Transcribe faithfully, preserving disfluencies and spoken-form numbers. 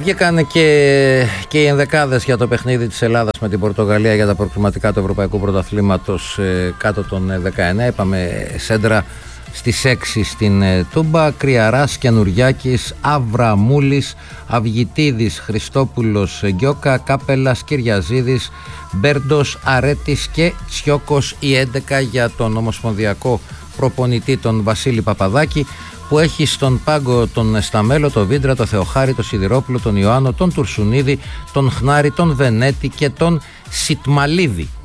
βγήκαν και, και οι ενδεκάδες για το παιχνίδι της Ελλάδας με την Πορτογαλία για τα προκριματικά του Ευρωπαϊκού Πρωταθλήματος ε, κάτω των δεκαεννέα. Είπαμε σέντρα στις έξι στην ε, Τούμπα, Κρυαράς, Καινουριάκης, Αβραμούλης, Αυγητίδης, Χριστόπουλος, Γκιόκα, Κάπελας, Κυριαζίδης, Μπέρντος, Αρέτης και Τσιόκος, οι έντεκα για τον ομοσπονδιακό προπονητή τον Βασίλη Παπαδάκη, που έχει στον πάγκο τον Σταμέλο, τον Βίντρα, τον Θεοχάρη, τον Σιδηρόπουλο, τον Ιωάννο, τον Τουρσουνίδη, τον Χνάρη, τον Βενέτη και τον Σιτμαλίδη.